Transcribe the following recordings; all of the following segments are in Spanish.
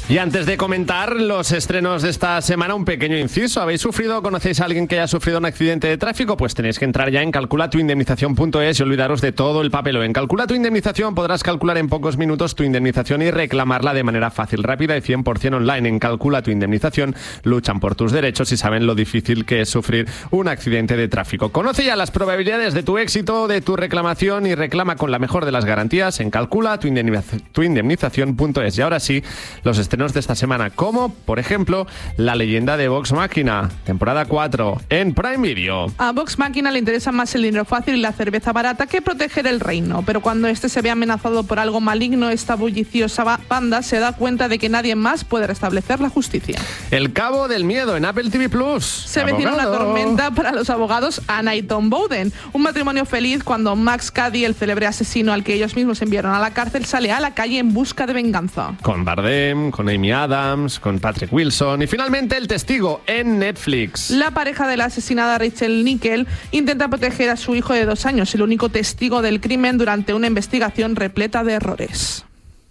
Y antes de comentar los estrenos de esta semana, un pequeño inciso. ¿Habéis sufrido o conocéis a alguien que haya sufrido un accidente de tráfico? Pues tenéis que entrar ya en calculatuindemnización.es y olvidaros de todo el papeleo. En Calcula tu Indemnización podrás calcular en pocos minutos tu indemnización y reclamarla de manera fácil, rápida y 100% online. En Calcula tu Indemnización luchan por tus derechos y saben lo difícil que es sufrir un accidente de tráfico. Conoce ya las probabilidades de tu éxito, de tu reclamación y reclama con la mejor de las garantías en calculatuindemnización.es. Y ahora sí, los estrenos de esta semana, como por ejemplo La leyenda de Vox Machina, temporada 4 en Prime Video. A Vox Machina le interesa más el dinero fácil y la cerveza barata que proteger el reino, pero cuando este se ve amenazado por algo maligno, esta bulliciosa banda se da cuenta de que nadie más puede restablecer la justicia. El Cabo del Miedo en Apple TV Plus. Se avecina una tormenta para los abogados Anna y Tom Bowden. Un matrimonio feliz cuando Max Cady, el célebre asesino al que ellos mismos enviaron a la cárcel, sale a la calle en busca de venganza. Con Bardem, con Amy Adams, con Patrick Wilson y finalmente El Testigo en Netflix. La pareja de la asesinada Rachel Nickel intenta proteger a su hijo de 2 años, el único testigo del crimen, durante una investigación repleta de errores.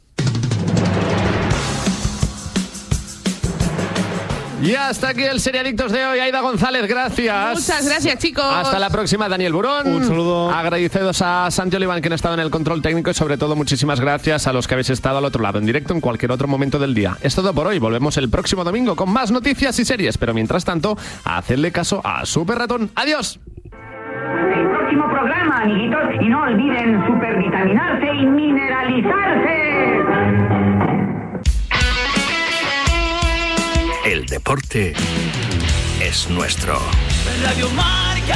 Y hasta aquí el Seriadictos de hoy. Aida González, gracias. Muchas gracias, chicos. Hasta la próxima, Daniel Burón. Un saludo. Agradecidos a Santi Oliván, que ha estado en el control técnico, y sobre todo muchísimas gracias a los que habéis estado al otro lado, en directo en cualquier otro momento del día. Es todo por hoy. Volvemos el próximo domingo con más noticias y series, pero mientras tanto, hacedle caso a Super Ratón. ¡Adiós! El próximo programa, amiguitos, y no olviden supervitaminarse y mineralizarse. El deporte es nuestro. Radio Marca.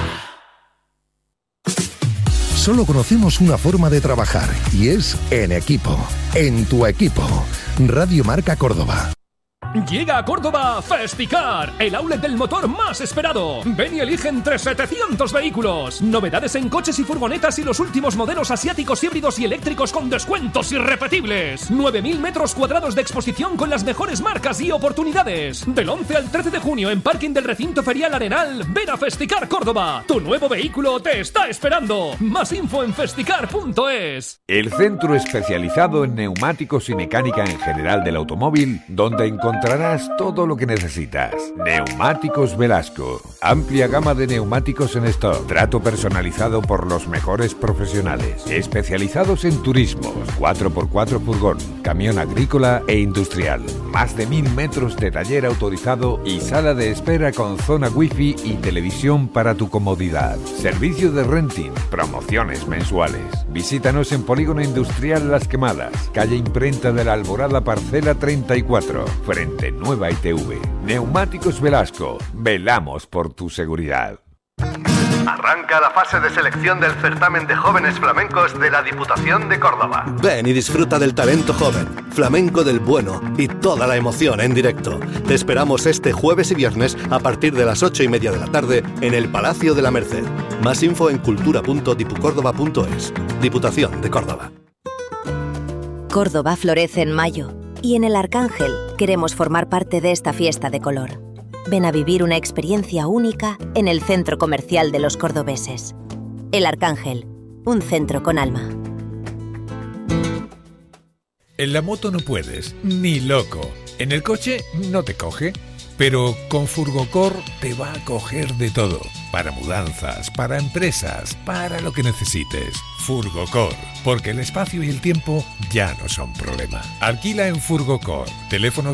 Solo conocemos una forma de trabajar y es en equipo. En tu equipo. Radio Marca Córdoba. Llega a Córdoba Festicar, el outlet del motor más esperado. Ven y elige entre 700 vehículos. Novedades en coches y furgonetas y los últimos modelos asiáticos, híbridos y eléctricos con descuentos irrepetibles. 9.000 metros cuadrados de exposición con las mejores marcas y oportunidades. Del 11 al 13 de junio en parking del recinto ferial Arenal. Ven a Festicar Córdoba. Tu nuevo vehículo te está esperando. Más info en festicar.es. El centro especializado en neumáticos y mecánica en general del automóvil, donde encontrarás todo lo que necesitas. Neumáticos Velasco. Amplia gama de neumáticos en stock. Trato personalizado por los mejores profesionales. Especializados en turismos, 4x4 furgón, camión agrícola e industrial. Más de 1.000 metros de taller autorizado y sala de espera con zona wifi y televisión para tu comodidad. Servicio de renting, promociones mensuales. Visítanos en Polígono Industrial Las Quemadas, calle Imprenta de la Alborada, parcela 34, frente Nueva ITV. Neumáticos Velasco. Velamos por tu seguridad. Arranca la fase de selección del certamen de jóvenes flamencos de la Diputación de Córdoba. Ven y disfruta del talento joven, flamenco del bueno y toda la emoción en directo. Te esperamos este jueves y viernes a partir de las 8:30 de la tarde en el Palacio de la Merced. Más info en cultura.dipucórdoba.es. Diputación de Córdoba. Córdoba florece en mayo y en el Arcángel queremos formar parte de esta fiesta de color. Ven a vivir una experiencia única en el Centro Comercial de los Cordobeses. El Arcángel, un centro con alma. En la moto no puedes, ni loco. En el coche no te coge, pero con Furgocor te va a coger de todo. Para mudanzas, para empresas, para lo que necesites. Furgocor, porque el espacio y el tiempo ya no son problema. Alquila en Furgocor. Teléfono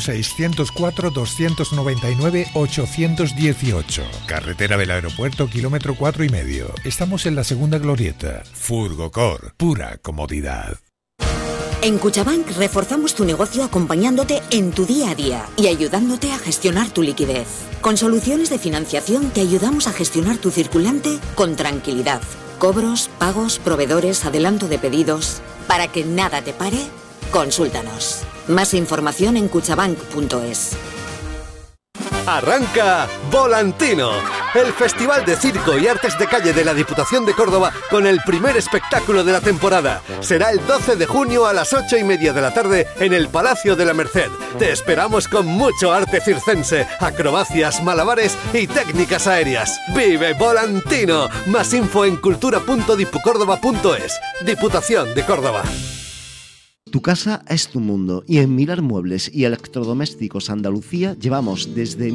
604-299-818. Carretera del Aeropuerto, kilómetro 4,5. Estamos en la segunda glorieta. Furgocor, pura comodidad. En Cuchabank reforzamos tu negocio acompañándote en tu día a día y ayudándote a gestionar tu liquidez. Con soluciones de financiación te ayudamos a gestionar tu circulante con tranquilidad. Cobros, pagos, proveedores, adelanto de pedidos. Para que nada te pare, consúltanos. Más información en cuchabank.es. Arranca Volantino, el festival de circo y artes de calle de la Diputación de Córdoba con el primer espectáculo de la temporada. Será el 12 de junio a las 8:30 de la tarde en el Palacio de la Merced. Te esperamos con mucho arte circense, acrobacias, malabares y técnicas aéreas. ¡Vive Volantino! Más info en cultura.dipucórdoba.es. Diputación de Córdoba. Tu casa es tu mundo y en Mirar Muebles y Electrodomésticos Andalucía llevamos desde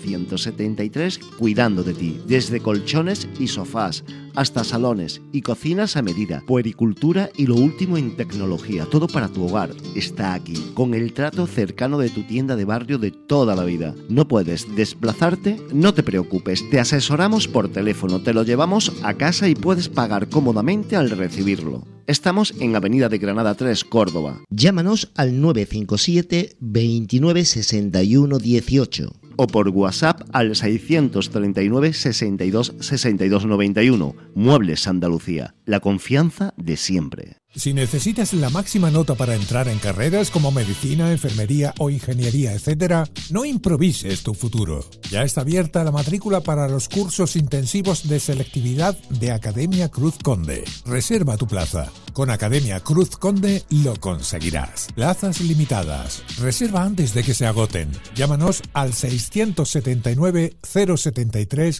1973 cuidando de ti, desde colchones y sofás hasta salones y cocinas a medida, puericultura y lo último en tecnología, todo para tu hogar está aquí, con el trato cercano de tu tienda de barrio de toda la vida. ¿No puedes desplazarte? No te preocupes, te asesoramos por teléfono, te lo llevamos a casa y puedes pagar cómodamente al recibirlo. Estamos en Avenida de Granada 3, Córdoba. Llámanos al 957 29 61 18 o por WhatsApp al 639 62 62 91. Muebles Andalucía, la confianza de siempre. Si necesitas la máxima nota para entrar en carreras como medicina, enfermería o ingeniería, etc., no improvises tu futuro. Ya está abierta la matrícula para los cursos intensivos de selectividad de Academia Cruz Conde. Reserva tu plaza. Con Academia Cruz Conde lo conseguirás. Plazas limitadas. Reserva antes de que se agoten. Llámanos al 679 073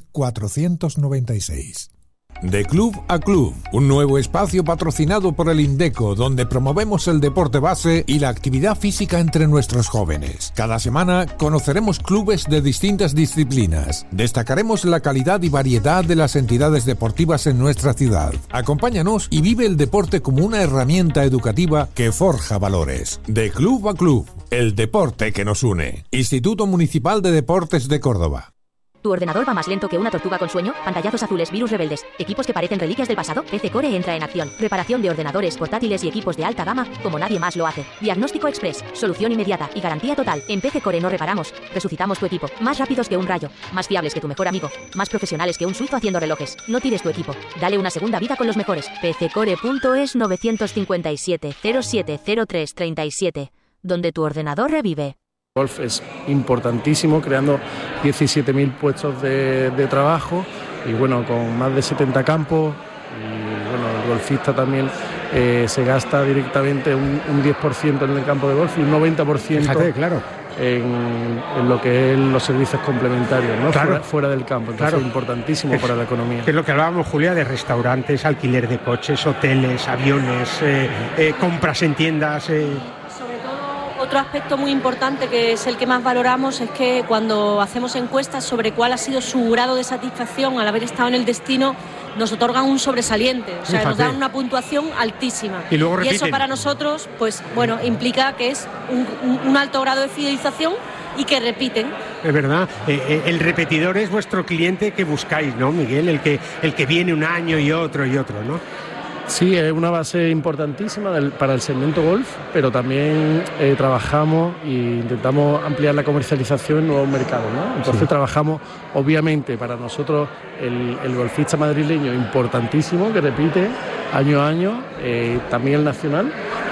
496. De Club a Club, un nuevo espacio patrocinado por el Indeco, donde promovemos el deporte base y la actividad física entre nuestros jóvenes. Cada semana conoceremos clubes de distintas disciplinas. Destacaremos la calidad y variedad de las entidades deportivas en nuestra ciudad. Acompáñanos y vive el deporte como una herramienta educativa que forja valores. De Club a Club, el deporte que nos une. Instituto Municipal de Deportes de Córdoba. ¿Tu ordenador va más lento que una tortuga con sueño? Pantallazos azules, virus rebeldes, equipos que parecen reliquias del pasado. PC Core entra en acción. Reparación de ordenadores portátiles y equipos de alta gama como nadie más lo hace. Diagnóstico express, solución inmediata y garantía total. En PC Core no reparamos, resucitamos tu equipo. Más rápidos que un rayo, más fiables que tu mejor amigo, más profesionales que un suizo haciendo relojes. No tires tu equipo, dale una segunda vida con los mejores. PCcore.es 957 0703 37, donde tu ordenador revive. Golf es importantísimo, creando 17.000 puestos de trabajo y bueno, con más de 70 campos. Y bueno, el golfista también se gasta directamente un 10% en el campo de golf y un 90%. Fíjate, claro. En lo que es los servicios complementarios, ¿no? Claro. Fuera del campo, entonces claro. Es importantísimo para la economía. Que es lo que hablábamos, Julia, de restaurantes, alquiler de coches, hoteles, aviones, compras en tiendas. Otro aspecto muy importante, que es el que más valoramos, es que cuando hacemos encuestas sobre cuál ha sido su grado de satisfacción al haber estado en el destino, nos otorgan un sobresaliente, o sea, nos dan una puntuación altísima. Y eso para nosotros, pues bueno, implica que es un alto grado de fidelización y que repiten. Es verdad, el repetidor es vuestro cliente que buscáis, ¿no, Miguel? El que viene un año y otro, ¿no? Sí, es una base importantísima para el segmento golf, pero también trabajamos e intentamos ampliar la comercialización en nuevos mercados, ¿no? Entonces trabajamos, obviamente, para nosotros el golfista madrileño importantísimo, que repite año a año, también el nacional,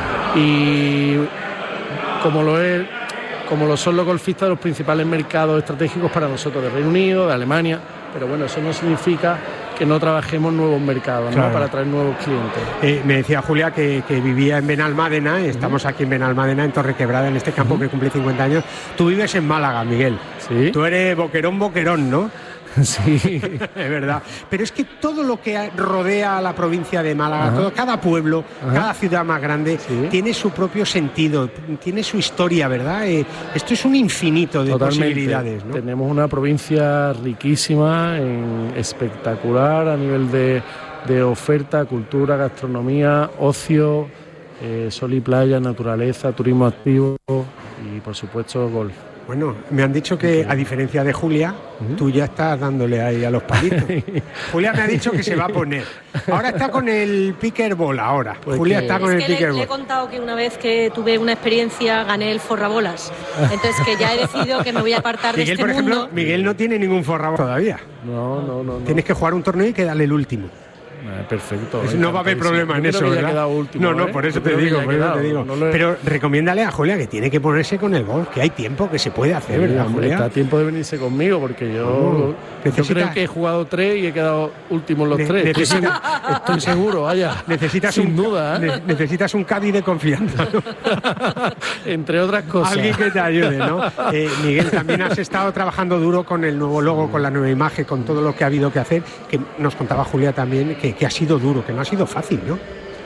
y como lo son los golfistas de los principales mercados estratégicos para nosotros, de Reino Unido, de Alemania, pero bueno, eso no significa que no trabajemos nuevos mercados, ¿no? Claro. Para traer nuevos clientes. Me decía Julia que vivía en Benalmádena, estamos aquí en Benalmádena, en Torrequebrada, en este campo que cumple 50 años. Tú vives en Málaga, Miguel. Sí. Tú eres boquerón, ¿no? Sí, es verdad. Pero es que todo lo que rodea a la provincia de Málaga, cada pueblo, cada ciudad más grande, tiene su propio sentido, tiene su historia, ¿verdad? Esto es un infinito de posibilidades, ¿no? Tenemos una provincia riquísima, espectacular a nivel de oferta, cultura, gastronomía, ocio, sol y playa, naturaleza, turismo activo y por supuesto golf. Bueno, me han dicho que, a diferencia de Julia, tú ya estás dándole ahí a los palitos. Julia me ha dicho que se va a poner. Ahora está con el pickleball, ahora. Pues Julia está con el pickleball. Le he contado que una vez que tuve una experiencia gané el forrabolas. Entonces que ya he decidido que me voy a apartar Miguel, de este mundo. Por ejemplo, Miguel no tiene ningún forrabolas todavía. No. Tienes que jugar un torneo y que darle el último. Perfecto. No va a haber problema en eso, ¿verdad? Último, no, por eso te digo. Pero recomiéndale a Julia que tiene que ponerse con el golf, que hay tiempo, que se puede hacer, ¿verdad, Julia? Está a tiempo de venirse conmigo, porque yo creo que he jugado 3 y he quedado último en los 3. Estoy seguro, vaya. Sin duda. Necesitas un caddy de confianza, ¿no? Entre otras cosas. Alguien que te ayude, ¿no? Miguel, también has estado trabajando duro con el nuevo logo, con la nueva imagen, con todo lo que ha habido que hacer, que nos contaba Julia también, que ha sido duro, que no ha sido fácil, ¿no?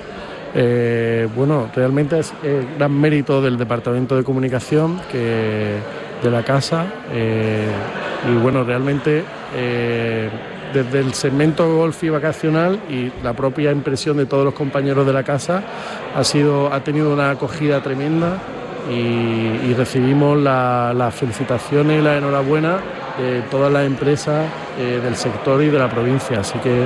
Bueno, realmente es gran mérito del Departamento de Comunicación de la casa, y bueno, realmente desde el segmento golf y vacacional y la propia impresión de todos los compañeros de la casa ha tenido una acogida tremenda, y recibimos las felicitaciones y la enhorabuena de todas las empresas del sector y de la provincia, así que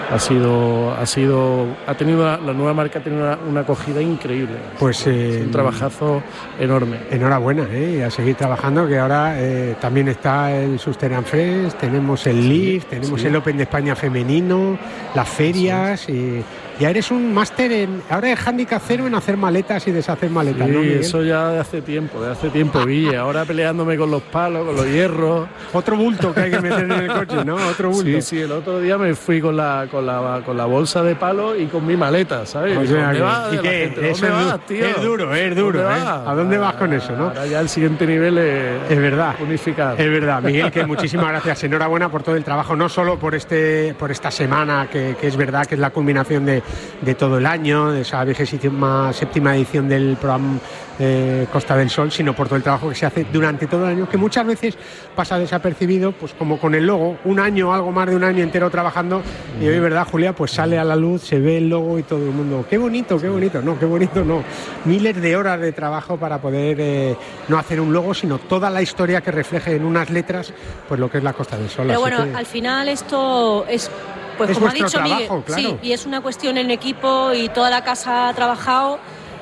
la nueva marca ha tenido una acogida increíble. Pues un trabajazo enorme. Enhorabuena, y a seguir trabajando, que ahora también está el Sustain and Fresh, tenemos el Lift, tenemos el Open de España femenino, las ferias, y ya eres un máster ahora es handicap cero en hacer maletas y deshacer maletas, sí, ¿no, Miguel? Eso ya de hace tiempo, Guille. Ahora peleándome con los palos, con los hierros. Otro bulto que hay que meter en el coche, ¿no? Otro bulto. Sí, el otro día me fui con la bolsa de palo y con mi maleta, ¿sabes? O sea, ¿dónde vas? ¿y qué? ¿Dónde vas, tío? Es duro, ¿eh? ¿A dónde vas con eso, no? Ahora ya el siguiente nivel es verdad. Unificar. Es verdad, Miguel, que muchísimas gracias. Enhorabuena por todo el trabajo, no solo por esta semana, que es verdad que es la culminación de todo el año, de esa 27ª edición del programa Costa del Sol, sino por todo el trabajo que se hace durante todo el año, que muchas veces pasa desapercibido, pues como con el logo, algo más de un año entero trabajando, y hoy, ¿verdad, Julia? Pues sale a la luz, se ve el logo y todo el mundo, qué bonito, no, miles de horas de trabajo para poder no hacer un logo, sino toda la historia que refleje en unas letras, pues lo que es la Costa del Sol. Pero bueno, al final esto es... Pues es como ha dicho trabajo, Miguel, claro. Sí, y es una cuestión en equipo y toda la casa ha trabajado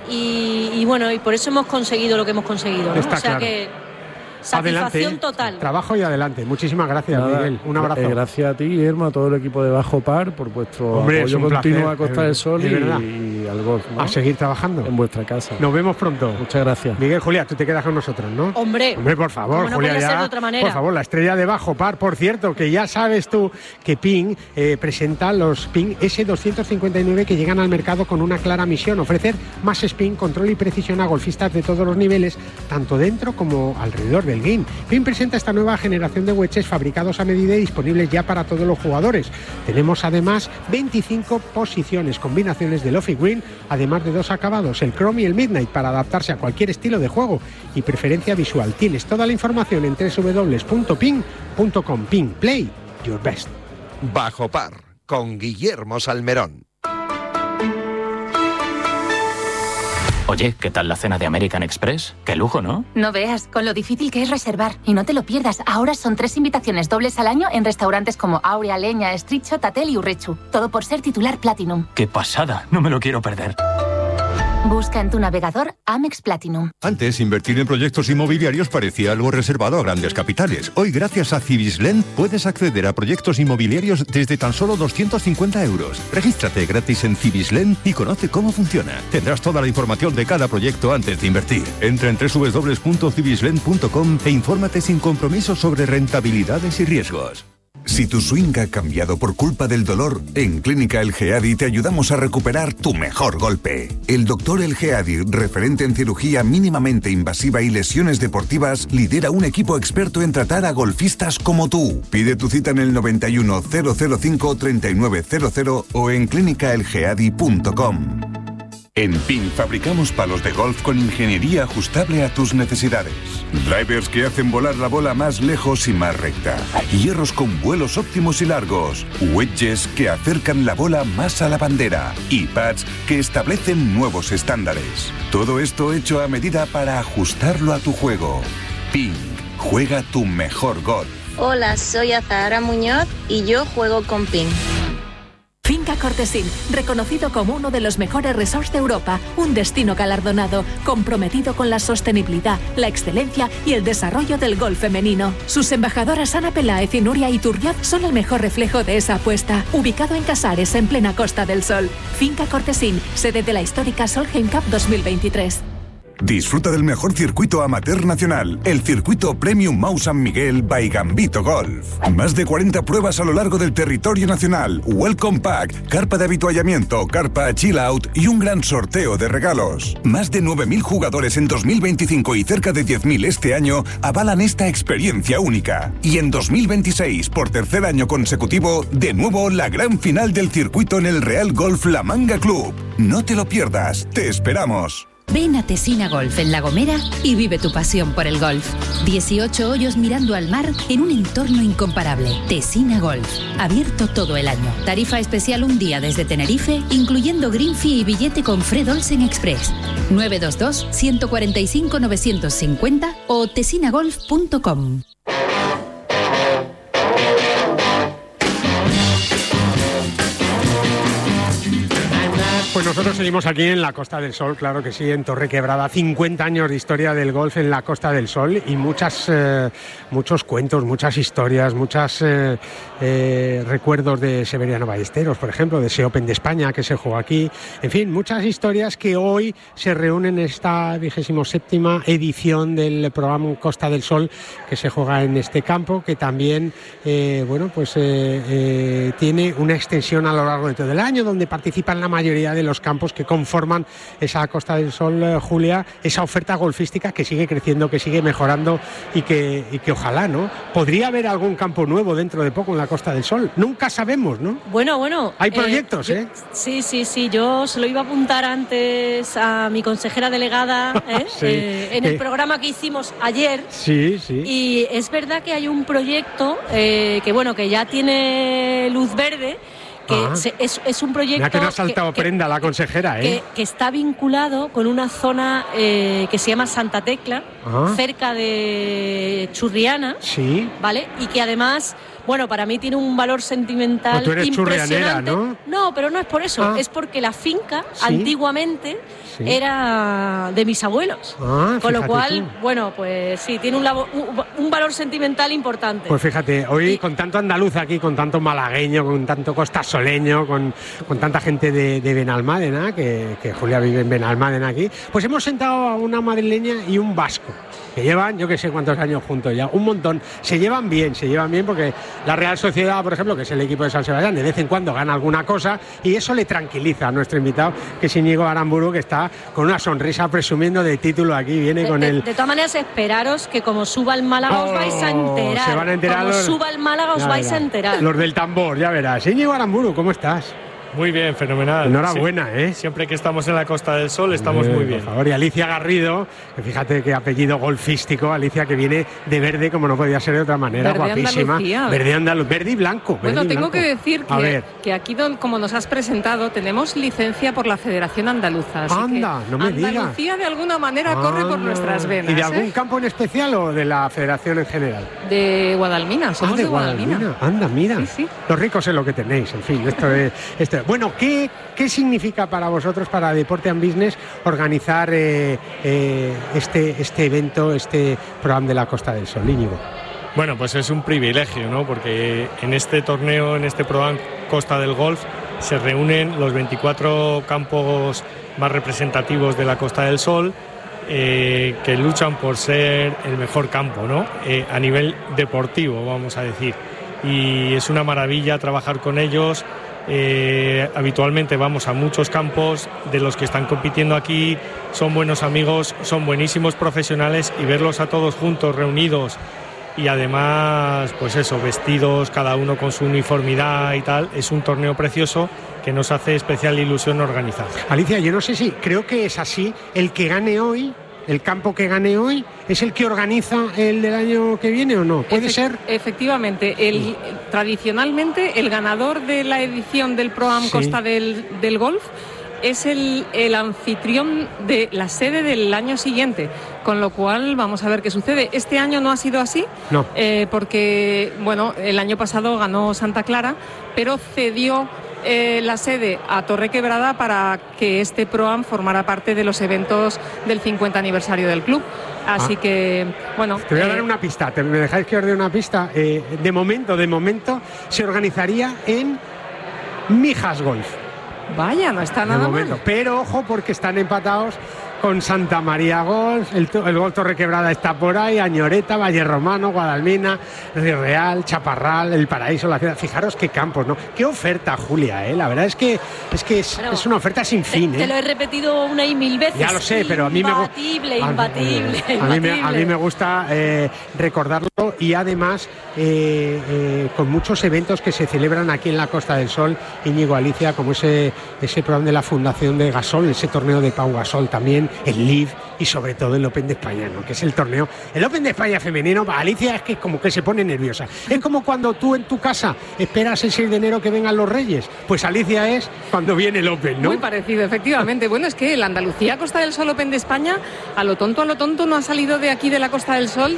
y bueno, y por eso hemos conseguido lo que hemos conseguido, ¿no? Está o sea claro. Que satisfacción adelante, total. Trabajo y adelante. Muchísimas gracias, Miguel. Un abrazo. Gracias a ti, Guillermo, a todo el equipo de Bajo Par por vuestro apoyo continuo a Costa del Sol y al golf, ¿no? A seguir trabajando en vuestra casa. Nos vemos pronto. Muchas gracias. Miguel, Julia, tú te quedas con nosotros, ¿no? Hombre, por favor, no Julia, podía ya, ser de otra manera. por favor, la estrella de Bajo Par. Por cierto, que ya sabes tú que Ping presenta los Ping S259 que llegan al mercado con una clara misión: ofrecer más spin, control y precisión a golfistas de todos los niveles, tanto dentro como alrededor del green. Ping presenta esta nueva generación de wedges fabricados a medida y disponibles ya para todos los jugadores. Tenemos además 25 posiciones, combinaciones de loft y green, además de 2 acabados, el Chrome y el Midnight, para adaptarse a cualquier estilo de juego y preferencia visual. Tienes toda la información en www.ping.com. Ping, play your best. Bajo Par, con Guillermo Salmerón. Oye, ¿qué tal la cena de American Express? ¡Qué lujo!, ¿no? No veas, con lo difícil que es reservar. Y no te lo pierdas, ahora son 3 invitaciones dobles al año en restaurantes como Aurea, Leña, Estricho, Tatel y Urrechu. Todo por ser titular Platinum. ¡Qué pasada! No me lo quiero perder. Busca en tu navegador Amex Platinum. Antes, invertir en proyectos inmobiliarios parecía algo reservado a grandes capitales. Hoy, gracias a Cibislen, puedes acceder a proyectos inmobiliarios desde tan solo 250 euros. Regístrate gratis en Cibislen y conoce cómo funciona. Tendrás toda la información de cada proyecto antes de invertir. Entra en www.cibislen.com e infórmate sin compromiso sobre rentabilidades y riesgos. Si tu swing ha cambiado por culpa del dolor, en Clínica El Geadi te ayudamos a recuperar tu mejor golpe. El doctor El Geadi, referente en cirugía mínimamente invasiva y lesiones deportivas, lidera un equipo experto en tratar a golfistas como tú. Pide tu cita en el 91 005 3900 o en clinicaelgeadi.com. En PIN fabricamos palos de golf con ingeniería ajustable a tus necesidades. Drivers que hacen volar la bola más lejos y más recta. Hierros con vuelos óptimos y largos. Wedges que acercan la bola más a la bandera. Y pads que establecen nuevos estándares. Todo esto hecho a medida para ajustarlo a tu juego. PIN. Juega tu mejor golf. Hola, soy Azahara Muñoz y yo juego con PIN. Finca Cortesín, reconocido como uno de los mejores resorts de Europa, un destino galardonado, comprometido con la sostenibilidad, la excelencia y el desarrollo del golf femenino. Sus embajadoras Ana Peláez y Nuria Iturriaz son el mejor reflejo de esa apuesta. Ubicado en Casares, en plena Costa del Sol. Finca Cortesín, sede de la histórica Solheim Cup 2023. Disfruta del mejor circuito amateur nacional, el circuito Premium Mau San Miguel by Gambito Golf. Más de 40 pruebas a lo largo del territorio nacional, Welcome Pack, carpa de habituallamiento, carpa Chill Out y un gran sorteo de regalos. Más de 9.000 jugadores en 2025 y cerca de 10.000 este año avalan esta experiencia única. Y en 2026, por tercer año consecutivo, de nuevo la gran final del circuito en el Real Golf La Manga Club. No te lo pierdas, te esperamos. Ven a Tesina Golf en La Gomera y vive tu pasión por el golf. 18 hoyos mirando al mar en un entorno incomparable. Tesina Golf, abierto todo el año. Tarifa especial un día desde Tenerife, incluyendo green fee y billete con Fred Olsen Express. 922-145-950 o tesinagolf.com. Pues nosotros seguimos aquí en la Costa del Sol, claro que sí, en Torrequebrada. 50 años de historia del golf en la Costa del Sol y muchos cuentos, muchas historias, muchos recuerdos de Severiano Ballesteros, por ejemplo, de ese Open de España que se jugó aquí. En fin, muchas historias que hoy se reúnen en esta 27ª edición del programa Costa del Sol que se juega en este campo, que también tiene una extensión a lo largo de todo el año, donde participan la mayoría de los campos que conforman esa Costa del Sol, Julia, esa oferta golfística que sigue creciendo, que sigue mejorando y que ojalá, ¿no? Podría haber algún campo nuevo dentro de poco en la Costa del Sol. Nunca sabemos, ¿no? Bueno. Hay proyectos, ¿eh? Sí. Yo se lo iba a apuntar antes a mi consejera delegada sí. En el programa que hicimos ayer. Sí. Y es verdad que hay un proyecto que ya tiene luz verde. Es un proyecto. Mira que no ha saltado prenda la consejera, que está vinculado con una zona que se llama Santa Tecla, cerca de Churriana, sí, ¿vale? Y que además, para mí tiene un valor sentimental tú eres impresionante. ¿No? No, pero no es por eso, es porque la finca antiguamente era de mis abuelos. Con lo cual, pues sí, tiene un valor sentimental importante. Pues fíjate, hoy con tanto andaluz aquí, con tanto malagueño, con tanto costasoleño, con tanta gente de Benalmádena, que Julia vive en Benalmádena aquí, pues hemos sentado a una madrileña y un vasco, que llevan, yo que sé cuántos años juntos ya, un montón. Se llevan bien porque la Real Sociedad, por ejemplo, que es el equipo de San Sebastián, de vez en cuando gana alguna cosa y eso le tranquiliza a nuestro invitado, que es Íñigo Aramburu, que está con una sonrisa presumiendo de título aquí, viene con el... De todas maneras, esperaros que como suba el Málaga os vais a enterar. Se van a enterar como suba el Málaga os vais a enterar. Los del tambor, ya verás. Íñigo Aramburu, ¿cómo estás? Muy bien, fenomenal. Enhorabuena, Siempre que estamos en la Costa del Sol estamos muy bien. Por favor, y Alicia Garrido, que fíjate qué apellido golfístico, Alicia, que viene de verde como no podía ser de otra manera, verde guapísima. Andalucía. Verde y blanco. Bueno, tengo que decir que aquí, como nos has presentado, tenemos licencia por la Federación Andaluza. Así anda, no me digas. Andalucía de alguna manera corre por nuestras venas. ¿Y de algún campo en especial o de la Federación en general? De Guadalmina, somos de Guadalmina. Anda, mira. Sí. Los ricos es lo que tenéis, en fin, esto es... Bueno, ¿qué significa para vosotros, para Deporte and Business, organizar este evento, este programa de la Costa del Sol, Íñigo? Bueno, pues es un privilegio, ¿no? Porque en este torneo, en este programa Costa del Golf, se reúnen los 24 campos más representativos de la Costa del Sol, que luchan por ser el mejor campo, ¿no? A nivel deportivo, vamos a decir. Y es una maravilla trabajar con ellos. Habitualmente vamos a muchos campos de los que están compitiendo aquí, son buenos amigos, son buenísimos profesionales, y verlos a todos juntos, reunidos, y además, pues eso, vestidos, cada uno con su uniformidad y tal, es un torneo precioso que nos hace especial ilusión organizar. Alicia, yo no sé si, creo que es así, el que gane hoy, el campo que gane hoy, ¿es el que organiza el del año que viene o no? ¿Puede ser? Efectivamente, tradicionalmente el ganador de la edición del programa Costa del Golf es el anfitrión de la sede del año siguiente, con lo cual vamos a ver qué sucede. Este año no ha sido así, no. Porque el año pasado ganó Santa Clara, pero cedió la sede a Torrequebrada para que este ProAm formara parte de los eventos del 50 aniversario del club. Así que, bueno... Te voy a dar una pista, ¿me dejáis que os dé una pista? De momento se organizaría en Mijas Golf. Vaya, no está nada mal. Pero ojo, porque están empatados con Santa María Golf, el Golf Torrequebrada está por ahí, Añoreta, Valle Romano, Guadalmina, Río Real, Chaparral, El Paraíso, la ciudad. Fijaros qué campos, ¿no? Qué oferta, Julia, ¿eh? La verdad es que es una oferta sin fin, ¿eh? Te lo he repetido una y mil veces. Ya lo sé, pero a mí me gusta. Imbatible. A mí me gusta recordarlo, y además con muchos eventos que se celebran aquí en la Costa del Sol, Íñigo, Alicia, como ese programa de la Fundación de Gasol, ese torneo de Pau Gasol también, el LIV y sobre todo el Open de España, ¿no? Que es el torneo, el Open de España femenino. Alicia es que como que se pone nerviosa. Es como cuando tú en tu casa esperas el 6 de enero que vengan los Reyes. Pues Alicia es cuando viene el Open, ¿no? Muy parecido, efectivamente. Bueno, es que el Andalucía Costa del Sol Open de España, a lo tonto, no ha salido de aquí de la Costa del Sol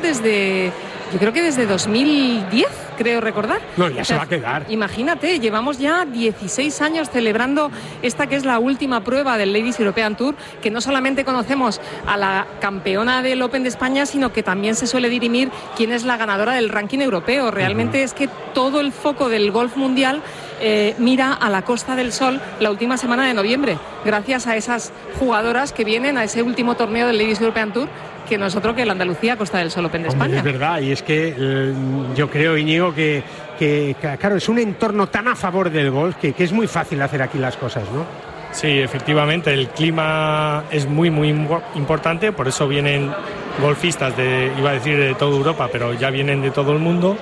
yo creo que desde 2010, creo recordar. No, ya se va a quedar. Imagínate, llevamos ya 16 años celebrando esta que es la última prueba del Ladies European Tour, que no solamente conocemos a la campeona del Open de España, sino que también se suele dirimir quién es la ganadora del ranking europeo. Realmente es que todo el foco del golf mundial mira a la Costa del Sol la última semana de noviembre, gracias a esas jugadoras que vienen a ese último torneo del Ladies European Tour, que no es otro que el Andalucía Costa del Sol Open de España. Es verdad, y es que yo creo, Íñigo, que claro, es un entorno tan a favor del golf que es muy fácil hacer aquí las cosas, ¿no? Sí, efectivamente, el clima es muy importante, por eso vienen golfistas iba a decir de toda Europa, pero ya vienen de todo el mundo,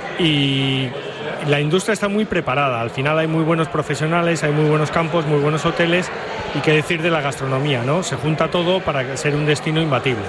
y la industria está muy preparada. Al final hay muy buenos profesionales, hay muy buenos campos, muy buenos hoteles, y qué decir de la gastronomía, ¿no? Se junta todo para ser un destino imbatible.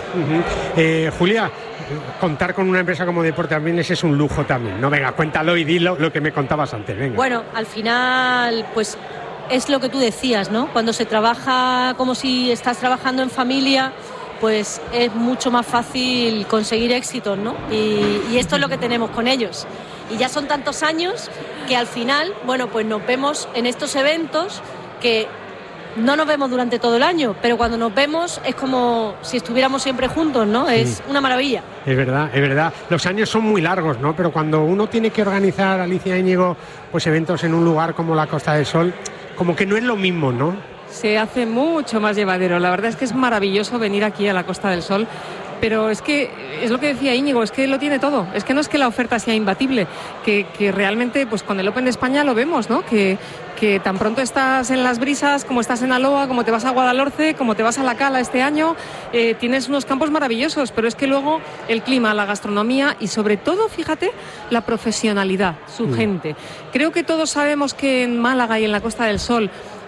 Julia, contar con una empresa como Deportes Business es un lujo también, ¿no? Venga, cuéntalo y dilo lo que me contabas antes, venga. Bueno, al final, pues es lo que tú decías, ¿no? Cuando se trabaja como si estás trabajando en familia, pues es mucho más fácil conseguir éxitos, ¿no? Y esto es lo que tenemos con ellos. Y ya son tantos años que al final, bueno, pues nos vemos en estos eventos que no nos vemos durante todo el año, pero cuando nos vemos es como si estuviéramos siempre juntos, ¿no? Sí. Es una maravilla. Es verdad. Los años son muy largos, ¿no? Pero cuando uno tiene que organizar, Alicia, Íñigo, pues eventos en un lugar como la Costa del Sol, como que no es lo mismo, ¿no? Se hace mucho más llevadero. La verdad es que es maravilloso venir aquí a la Costa del Sol. Pero es que, es lo que decía Íñigo, es que lo tiene todo. Es que no es que la oferta sea imbatible, que realmente pues con el Open de España lo vemos, ¿no? Que tan pronto estás en Las Brisas, como estás en Aloha, como te vas a Guadalhorce, como te vas a La Cala este año, tienes unos campos maravillosos, pero es que luego el clima, la gastronomía y sobre todo, fíjate, la profesionalidad, su gente. Creo que todos sabemos que en Málaga y en la Costa del Sol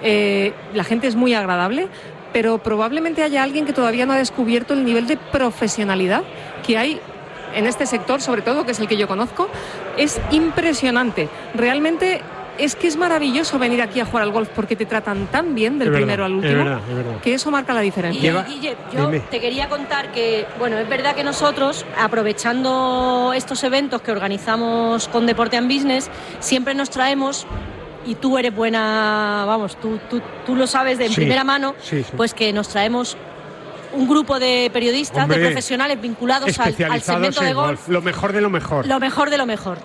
la gente es muy agradable, pero probablemente haya alguien que todavía no ha descubierto el nivel de profesionalidad que hay en este sector, sobre todo, que es el que yo conozco. Es impresionante. Realmente es que es maravilloso venir aquí a jugar al golf porque te tratan tan bien del primero al último, es verdad. Que eso marca la diferencia. Guille, yo te quería contar que, bueno, es verdad que nosotros, aprovechando estos eventos que organizamos con Deporte and Business, siempre nos traemos... Y tú eres buena, vamos, tú lo sabes de primera mano, pues que nos traemos un grupo de periodistas, de profesionales vinculados al segmento de golf. Lo mejor de lo mejor. Lo mejor de lo mejor.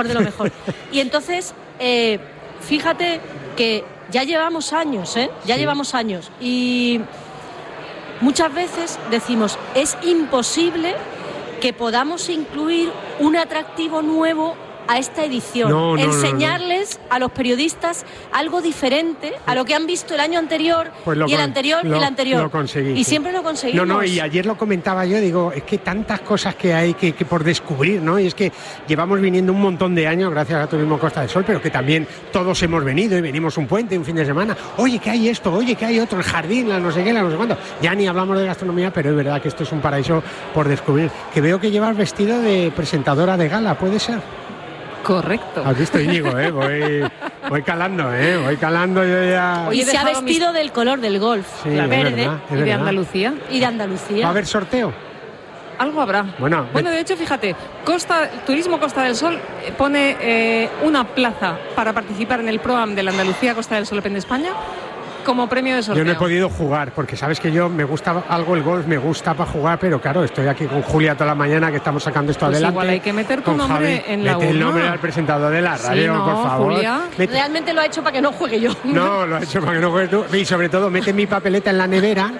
Y entonces, fíjate que ya llevamos años, llevamos años. Y muchas veces decimos, es imposible que podamos incluir un atractivo nuevo a esta edición, enseñarles a los periodistas algo diferente a lo que han visto el año anterior, pues y el anterior. Lo conseguí, y siempre lo conseguimos. Y ayer lo comentaba yo, digo, es que tantas cosas que hay que por descubrir, ¿no? Y es que llevamos viniendo un montón de años gracias a Turismo Costa del Sol, pero que también todos hemos venido y venimos un puente, un fin de semana. Oye, que hay esto, oye, que hay otro, el jardín, la no sé qué, la no sé cuánto. Ya ni hablamos de gastronomía, pero es verdad que esto es un paraíso por descubrir. Que veo que llevas vestido de presentadora de gala, ¿puede ser? Correcto. Has visto, Íñigo, voy calando, yo ya... Y se ha vestido del color del golf, verde, y de Andalucía. ¿Va a haber sorteo? Algo habrá. Bueno, de hecho, fíjate, Turismo Costa del Sol pone una plaza para participar en el Pro-Am de la Andalucía Costa del Sol Open de España como premio de sorteo. Yo no he podido jugar, porque sabes que yo me gusta algo el golf, me gusta para jugar, pero claro, estoy aquí con Julia toda la mañana que estamos sacando esto adelante. Igual hay que meter tu nombre Javi, en la urna. Mete el nombre al presentador de la radio, por favor. Julia. Realmente lo ha hecho para que no juegue yo. No, lo ha hecho para que no juegues tú. Y sobre todo, mete mi papeleta en la nevera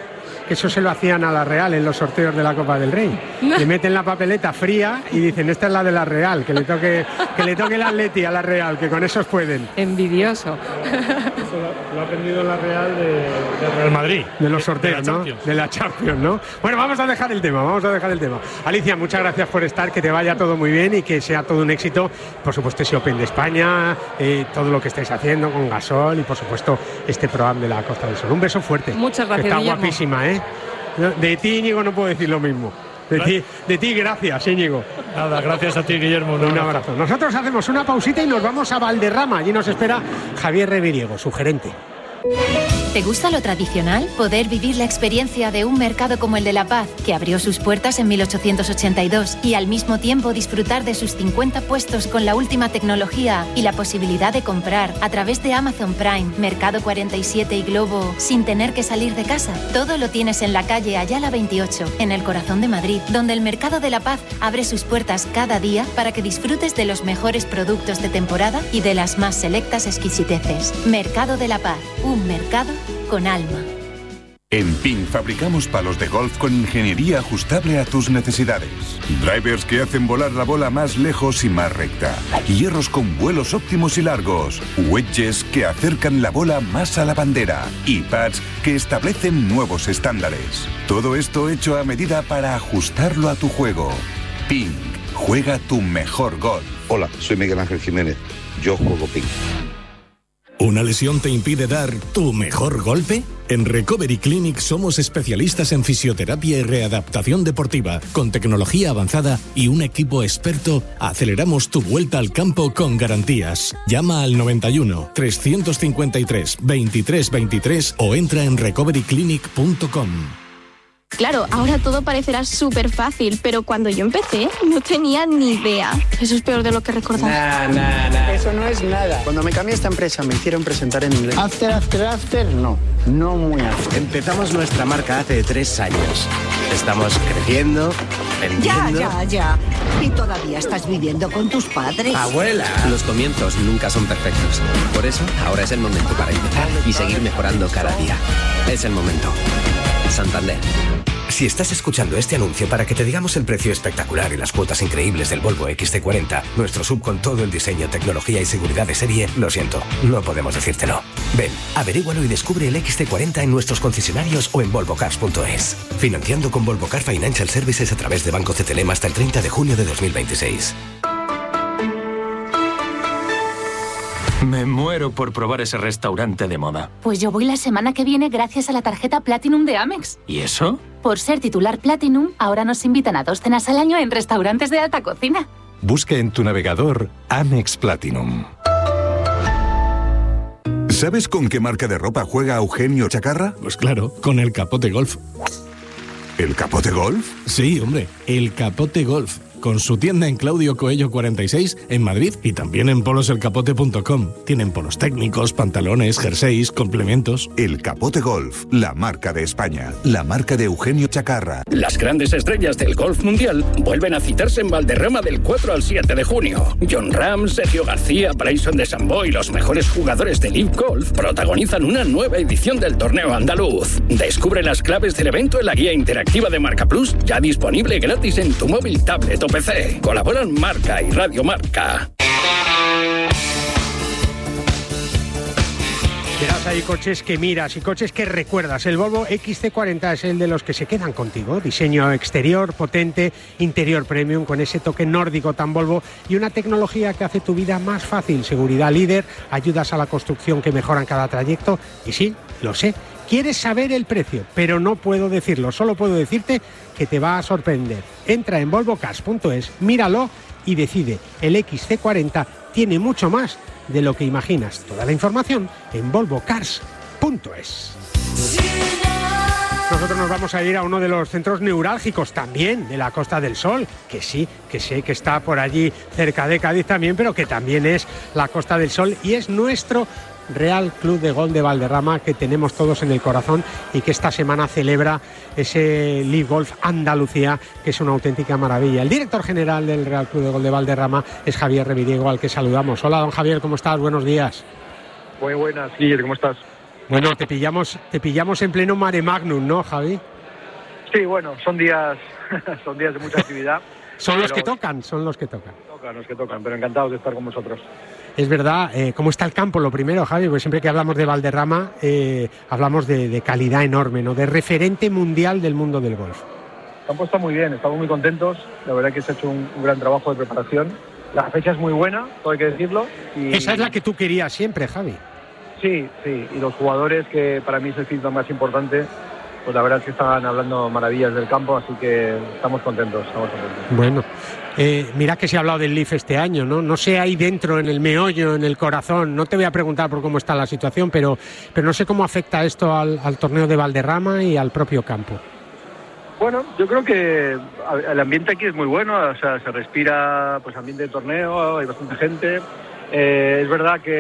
que eso se lo hacían a la Real en los sorteos de la Copa del Rey. Le meten la papeleta fría y dicen, esta es la de la Real, que le toque el Atleti a la Real, que con esos pueden. Envidioso. Eso lo ha aprendido la Real de Real Madrid. De los sorteos, ¿no? De la Champions, ¿no? Bueno, vamos a dejar el tema. Alicia, muchas gracias por estar, que te vaya todo muy bien y que sea todo un éxito. Por supuesto, ese Open de España, todo lo que estáis haciendo con Gasol y, por supuesto, este programa de la Costa del Sol. Un beso fuerte. Muchas gracias, Está Guillermo. Guapísima, ¿eh? De ti, Íñigo, no puedo decir lo mismo. De ti, gracias, Íñigo. Nada, gracias a ti, Guillermo. Un abrazo. Nosotros hacemos una pausita y nos vamos a Valderrama. Allí nos espera Javier Reviriego, su gerente. ¿Te gusta lo tradicional? Poder vivir la experiencia de un mercado como el de La Paz, que abrió sus puertas en 1882, y al mismo tiempo disfrutar de sus 50 puestos con la última tecnología y la posibilidad de comprar a través de Amazon Prime, Mercado 47 y Globo sin tener que salir de casa. Todo lo tienes en la calle Ayala 28, en el corazón de Madrid, donde el Mercado de La Paz abre sus puertas cada día para que disfrutes de los mejores productos de temporada y de las más selectas exquisiteces. Mercado de La Paz, un mercado con alma. En Ping fabricamos palos de golf con ingeniería ajustable a tus necesidades. Drivers que hacen volar la bola más lejos y más recta. Hierros con vuelos óptimos y largos. Wedges que acercan la bola más a la bandera. Y pads que establecen nuevos estándares. Todo esto hecho a medida para ajustarlo a tu juego. Ping. Juega tu mejor golf. Hola, soy Miguel Ángel Jiménez. Yo juego Ping. ¿Una lesión te impide dar tu mejor golpe? En Recovery Clinic somos especialistas en fisioterapia y readaptación deportiva. Con tecnología avanzada y un equipo experto, aceleramos tu vuelta al campo con garantías. Llama al 91 353 23 23 o entra en recoveryclinic.com. Claro, ahora todo parecerá súper fácil, pero cuando yo empecé no tenía ni idea. Eso es peor de lo que recordaba. Nah. Eso no es nada. Cuando me cambié a esta empresa me hicieron presentar en inglés. After, no muy after. Empezamos nuestra marca hace 3 años. Estamos creciendo, vendiendo... Ya. ¿Y todavía estás viviendo con tus padres? ¡Abuela! Los comienzos nunca son perfectos. Por eso, ahora es el momento para empezar y seguir mejorando cada día. Es el momento. Santander. Si estás escuchando este anuncio para que te digamos el precio espectacular y las cuotas increíbles del Volvo XC40, nuestro SUV con todo el diseño, tecnología y seguridad de serie, lo siento, no podemos decírtelo. Ven, averígualo y descubre el XC40 en nuestros concesionarios o en volvocars.es. Financiando con Volvo Car Financial Services a través de Banco CTLM hasta el 30 de junio de 2026. Me muero por probar ese restaurante de moda. Pues yo voy la semana que viene gracias a la tarjeta Platinum de Amex. ¿Y eso? Por ser titular Platinum, ahora nos invitan a 2 cenas al año en restaurantes de alta cocina. Busca en tu navegador Amex Platinum. ¿Sabes con qué marca de ropa juega Eugenio Chacarra? Pues claro, con el Capote Golf. ¿El Capote Golf? Sí, hombre, el Capote Golf. Con su tienda en Claudio Coello 46 en Madrid y también en poloselcapote.com. Tienen polos técnicos, pantalones, jerseys, complementos. El Capote Golf, la marca de España, la marca de Eugenio Chacarra. Las grandes estrellas del golf mundial vuelven a citarse en Valderrama del 4 al 7 de junio. Jon Rahm, Sergio García, Bryson DeChambeau y los mejores jugadores de LIV Golf protagonizan una nueva edición del torneo andaluz. Descubre las claves del evento en la guía interactiva de Marca Plus, ya disponible gratis en tu móvil, tablet o PC. Colaboran Marca y Radio Marca. Verás, hay coches que miras y coches que recuerdas. El Volvo XC40 es el de los que se quedan contigo. Diseño exterior potente, interior premium con ese toque nórdico tan Volvo y una tecnología que hace tu vida más fácil. Seguridad líder, ayudas a la construcción que mejoran cada trayecto. Y sí, lo sé, quieres saber el precio, pero no puedo decirlo. Solo puedo decirte que te va a sorprender. Entra en volvocars.es, míralo y decide. El XC40 tiene mucho más de lo que imaginas. Toda la información en volvocars.es. Nosotros nos vamos a ir a uno de los centros neurálgicos también de la Costa del Sol, que sí, que sé que está por allí cerca de Cádiz también, pero que también es la Costa del Sol y es nuestro Real Club de Golf de Valderrama, que tenemos todos en el corazón y que esta semana celebra ese LIV Golf Andalucía, que es una auténtica maravilla. El director general del Real Club de Golf de Valderrama es Javier Reviriego, al que saludamos. Hola, don Javier, ¿cómo estás? Buenos días. Muy buenas, Guillermo, ¿cómo estás? Bueno, te pillamos en pleno mare magnum, ¿no, Javi? Sí, bueno, son días de mucha actividad. Son los que tocan. Los que tocan, pero encantados de estar con vosotros. Es verdad, ¿cómo está el campo? Lo primero, Javi, porque siempre que hablamos de Valderrama hablamos de calidad enorme, ¿no? De referente mundial del mundo del golf. El campo está muy bien, estamos muy contentos, la verdad que se ha hecho un gran trabajo de preparación. La fecha es muy buena, todo hay que decirlo. Esa es la que tú querías siempre, Javi. Sí, y los jugadores, que para mí es el feedback más importante, pues la verdad es que estaban hablando maravillas del campo, así que estamos contentos. Bueno, mira que se ha hablado del Leaf este año, ¿no? No sé ahí dentro, en el meollo, en el corazón, no te voy a preguntar por cómo está la situación, pero no sé cómo afecta esto al torneo de Valderrama y al propio campo. Bueno, yo creo que el ambiente aquí es muy bueno, o sea, se respira pues ambiente de torneo, hay bastante gente. Es verdad que